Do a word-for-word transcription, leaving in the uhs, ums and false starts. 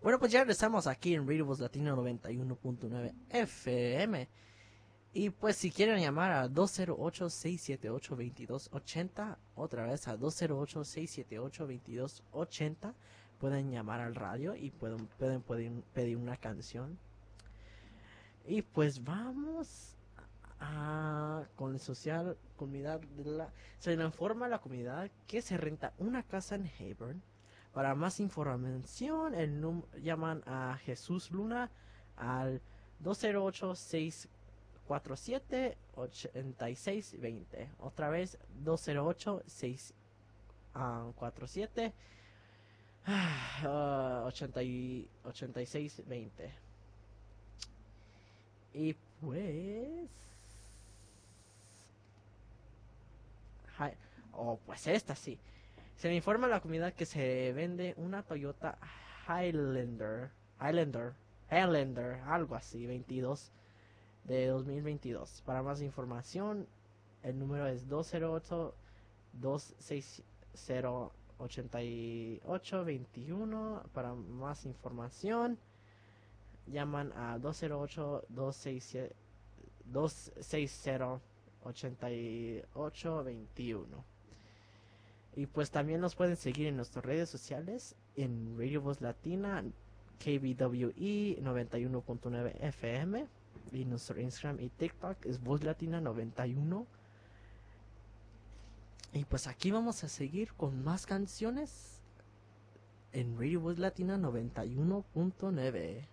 Bueno, pues ya regresamos aquí en Radio Voz Latino noventa y uno punto nueve F M. Y pues si quieren llamar a dos cero ocho, seis siete ocho, dos dos ocho cero, otra vez a dos cero ocho, seis siete ocho, dos dos ocho cero, pueden llamar al radio y pueden, pueden, pueden pedir una canción. Y pues vamos a, con la social comunidad de la... Se le informa a la comunidad que se renta una casa en Hebron. Para más información, el num llaman a Jesús Luna al dos cero ocho, seis cuatro siete, ocho seis dos cero. Otra vez, dos cero ocho, seis cuatro siete, ocho seis dos cero. Y pues... Hi- Oh, pues esta sí. Se me informa a la comunidad que se vende una Toyota Highlander, Highlander, Highlander, algo así, veintidós de dos mil veintidós. Para más información, el número es dos cero ocho, dos seis cero, ocho ocho dos uno. Para más información, llaman a dos cero ocho, dos seis cero, ocho ocho dos uno. Y pues también nos pueden seguir en nuestras redes sociales, en Radio Voz Latina, K B W E noventa y uno punto nueve F M, y nuestro Instagram y TikTok es Voz Latina noventa y uno. Y pues aquí vamos a seguir con más canciones en Radio Voz Latina noventa y uno punto nueve.